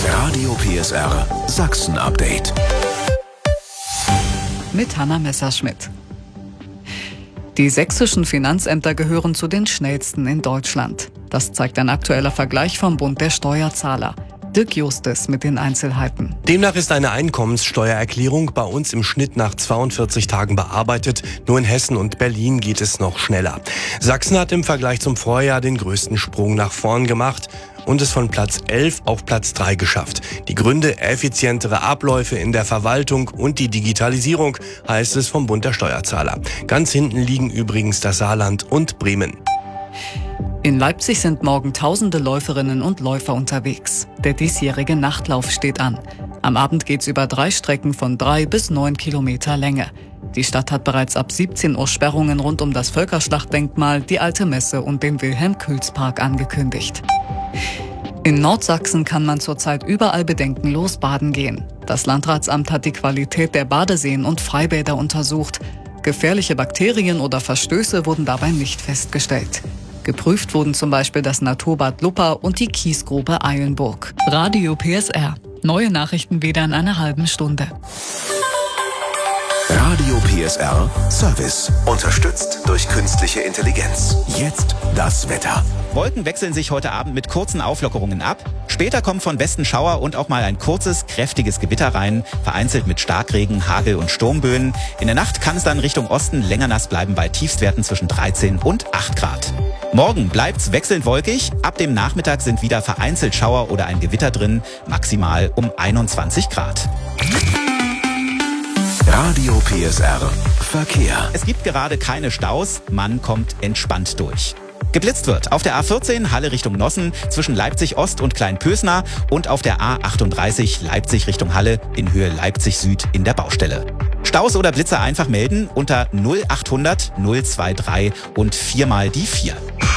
Radio PSR Sachsen-Update. Mit Hanna Messerschmidt. Die sächsischen Finanzämter gehören zu den schnellsten in Deutschland. Das zeigt ein aktueller Vergleich vom Bund der Steuerzahler. Dirk Justes mit den Einzelheiten. Demnach ist eine Einkommenssteuererklärung bei uns im Schnitt nach 42 Tagen bearbeitet. Nur in Hessen und Berlin geht es noch schneller. Sachsen hat im Vergleich zum Vorjahr den größten Sprung nach vorn gemacht und es von Platz 11 auf Platz 3 geschafft. Die Gründe: effizientere Abläufe in der Verwaltung und die Digitalisierung, heißt es vom Bund der Steuerzahler. Ganz hinten liegen übrigens das Saarland und Bremen. In Leipzig sind morgen tausende Läuferinnen und Läufer unterwegs. Der diesjährige Nachtlauf steht an. Am Abend geht's über 3 Strecken von 3 bis 9 Kilometer Länge. Die Stadt hat bereits ab 17 Uhr Sperrungen rund um das Völkerschlachtdenkmal, die Alte Messe und den Wilhelm-Kühls-Park angekündigt. In Nordsachsen kann man zurzeit überall bedenkenlos baden gehen. Das Landratsamt hat die Qualität der Badeseen und Freibäder untersucht. Gefährliche Bakterien oder Verstöße wurden dabei nicht festgestellt. Geprüft wurden zum Beispiel das Naturbad Luppa und die Kiesgrube Eilenburg. Radio PSR. Neue Nachrichten wieder in einer halben Stunde. Radio PSR Service. Unterstützt durch künstliche Intelligenz. Jetzt das Wetter. Wolken wechseln sich heute Abend mit kurzen Auflockerungen ab. Später kommen von Westen Schauer und auch mal ein kurzes, kräftiges Gewitter rein, vereinzelt mit Starkregen, Hagel und Sturmböen. In der Nacht kann es dann Richtung Osten länger nass bleiben bei Tiefstwerten zwischen 13 und 8 Grad. Morgen bleibt's wechselnd wolkig. Ab dem Nachmittag sind wieder vereinzelt Schauer oder ein Gewitter drin, maximal um 21 Grad. Radio PSR Verkehr. Es gibt gerade keine Staus, man kommt entspannt durch. Geblitzt wird auf der A14 Halle Richtung Nossen zwischen Leipzig Ost und Kleinpösnar und auf der A38 Leipzig Richtung Halle in Höhe Leipzig Süd in der Baustelle. Staus oder Blitzer einfach melden unter 0800 023 und 4 mal die 4.